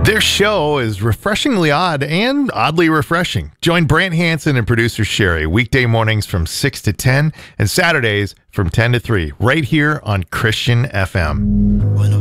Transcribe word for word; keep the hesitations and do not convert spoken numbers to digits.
Their show is refreshingly odd and oddly refreshing. Join Brant Hansen and producer Sherry weekday mornings from six to ten and Saturdays from ten to three right here on Christian F M.